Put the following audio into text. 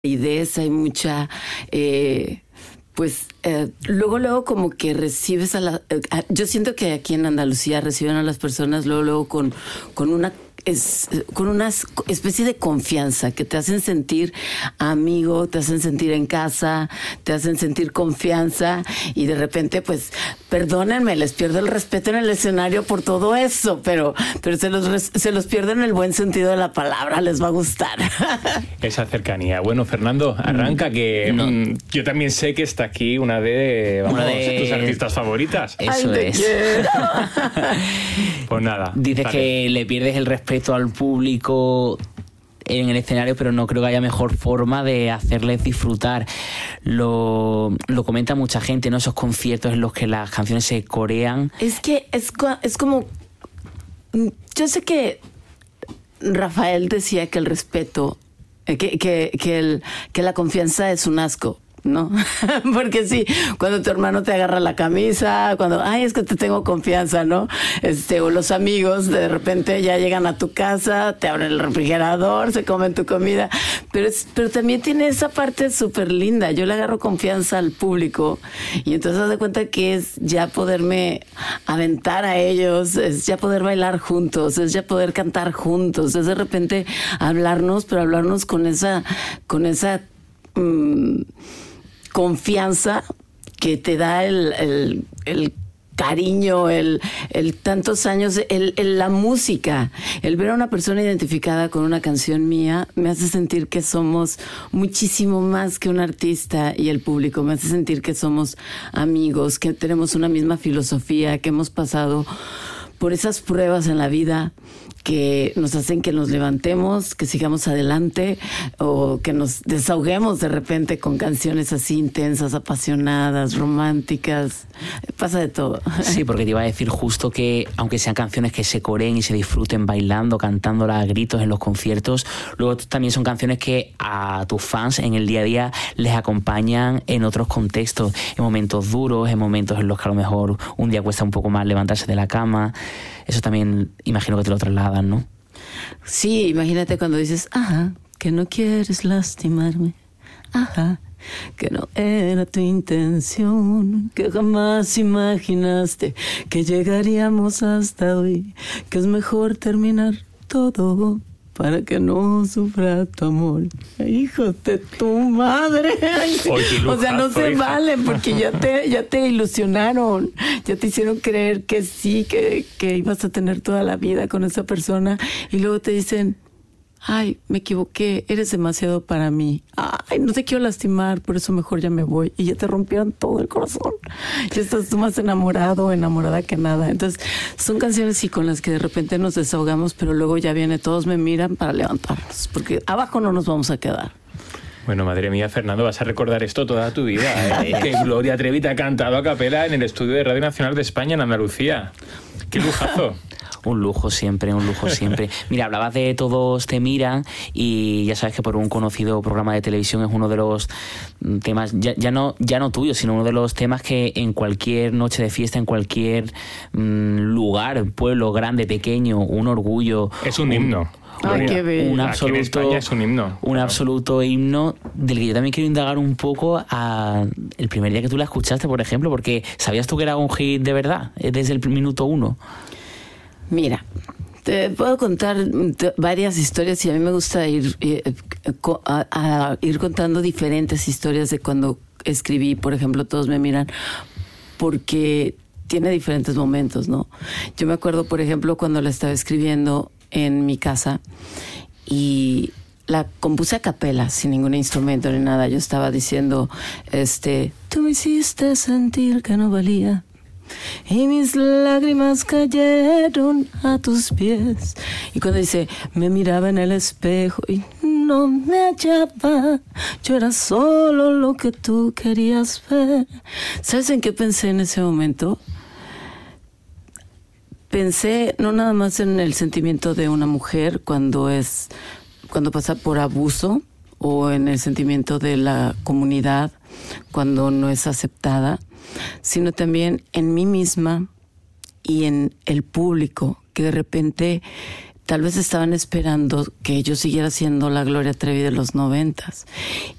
hay mucha... luego como que recibes yo siento que aquí en Andalucía reciben a las personas luego con una especie de confianza, que te hacen sentir amigo, te hacen sentir en casa, te hacen sentir confianza, y de repente, pues, perdónenme, les pierdo el respeto en el escenario por todo eso, pero se los pierdo en el buen sentido de la palabra, les va a gustar. Esa cercanía. Bueno, Fernando, arranca, que yo también sé que está aquí una de tus artistas favoritas. Eso es. Pues nada. Dices que le pierdes el respeto al público en el escenario, pero no creo que haya mejor forma de hacerles disfrutar. Lo comenta mucha gente, ¿no? Esos conciertos en los que las canciones se corean. Es que es como... Yo sé que Rafael decía que el respeto, que la confianza es un asco, ¿no? Porque sí, cuando tu hermano te agarra la camisa, cuando, es que te tengo confianza, ¿no? O los amigos de repente ya llegan a tu casa, te abren el refrigerador, se comen tu comida, pero también tiene esa parte súper linda. Yo le agarro confianza al público, y entonces haz de cuenta que es ya poderme aventar a ellos, es ya poder bailar juntos, es ya poder cantar juntos, es de repente hablarnos, pero hablarnos con esa confianza que te da el cariño, el tantos años, la música. El ver a una persona identificada con una canción mía me hace sentir que somos muchísimo más que un artista y el público. Me hace sentir que somos amigos, que tenemos una misma filosofía, que hemos pasado por esas pruebas en la vida que nos hacen que nos levantemos, que sigamos adelante, o que nos desahoguemos de repente con canciones así intensas, apasionadas, románticas. Pasa de todo. Sí, porque te iba a decir justo que aunque sean canciones que se coreen y se disfruten bailando, cantándolas a gritos en los conciertos, luego también son canciones que a tus fans en el día a día les acompañan en otros contextos, en momentos duros, en momentos en los que a lo mejor un día cuesta un poco más levantarse de la cama. Eso también imagino que te lo trasladan, ¿no? Sí, imagínate cuando dices, que no quieres lastimarme, que no era tu intención, que jamás imaginaste que llegaríamos hasta hoy, que es mejor terminar todo para que no sufra tu amor. Hijo de tu madre. O sea, no se vale, porque ya te ilusionaron, ya te hicieron creer que sí, que ibas a tener toda la vida con esa persona, y luego te dicen, me equivoqué, eres demasiado para mí. No te quiero lastimar, por eso mejor ya me voy. Y ya te rompieron todo el corazón. Ya estás tú más enamorado o enamorada que nada. Entonces, son canciones sí con las que de repente nos desahogamos, pero luego ya viene Todos me miran para levantarnos, porque abajo no nos vamos a quedar. Bueno, madre mía, Fernando, vas a recordar esto toda tu vida, ¿eh? Que Gloria Trevi te ha cantado a capela en el estudio de Radio Nacional de España en Andalucía. ¡Qué lujazo! Un lujo siempre. Mira, hablabas de Todos te miran, y ya sabes que por un conocido programa de televisión es uno de los temas, ya no tuyo, sino uno de los temas que en cualquier noche de fiesta, en cualquier lugar, pueblo grande, pequeño, un orgullo. Es un himno. Qué bello. Un absoluto, aquí en España es un himno. Un absoluto himno del que yo también quiero indagar un poco el primer día que tú la escuchaste, por ejemplo, porque ¿sabías tú que era un hit de verdad desde el minuto 1? Mira, te puedo contar varias historias, y a mí me gusta ir contando diferentes historias de cuando escribí, por ejemplo, Todos me miran, porque tiene diferentes momentos, ¿no? Yo me acuerdo, por ejemplo, cuando la estaba escribiendo en mi casa, y la compuse a capela, sin ningún instrumento ni nada. Yo estaba diciendo, tú me hiciste sentir que no valía, y mis lágrimas cayeron a tus pies. Y cuando dice, me miraba en el espejo y no me hallaba, yo era solo lo que tú querías ver. ¿Sabes en qué pensé en ese momento? Pensé no nada más en el sentimiento de una mujer cuando pasa por abuso, o en el sentimiento de la comunidad cuando no es aceptada, sino también en mí misma y en el público, que de repente tal vez estaban esperando que yo siguiera siendo la Gloria Trevi de los 90s.